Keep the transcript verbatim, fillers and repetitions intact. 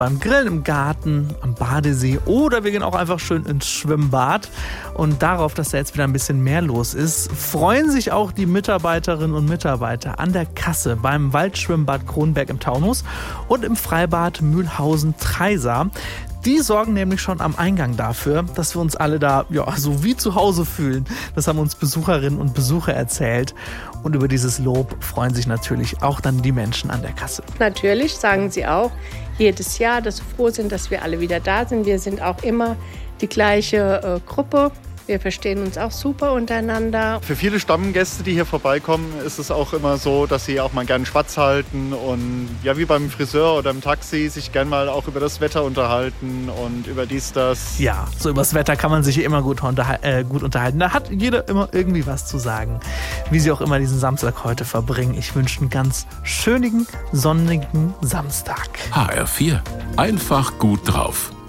beim Grillen im Garten, am Badesee oder wir gehen auch einfach schön ins Schwimmbad. Und darauf, dass da jetzt wieder ein bisschen mehr los ist, freuen sich auch die Mitarbeiterinnen und Mitarbeiter an der Kasse beim Waldschwimmbad Kronberg im Taunus und im Freibad Mühlhausen-Treisa. Die sorgen nämlich schon am Eingang dafür, dass wir uns alle da ja, so wie zu Hause fühlen. Das haben uns Besucherinnen und Besucher erzählt. Und über dieses Lob freuen sich natürlich auch dann die Menschen an der Kasse. Natürlich sagen sie auch jedes Jahr, dass sie froh sind, dass wir alle wieder da sind. Wir sind auch immer die gleiche äh, Gruppe. Wir verstehen uns auch super untereinander. Für viele Stammgäste, die hier vorbeikommen, ist es auch immer so, dass sie auch mal gerne Schwatz halten und ja, wie beim Friseur oder im Taxi sich gerne mal auch über das Wetter unterhalten und über dies, das. Ja, so über das Wetter kann man sich immer gut, unterhal- äh, gut unterhalten. Da hat jeder immer irgendwie was zu sagen, wie sie auch immer diesen Samstag heute verbringen. Ich wünsche einen ganz schönigen, sonnigen Samstag. H R vier. Einfach gut drauf.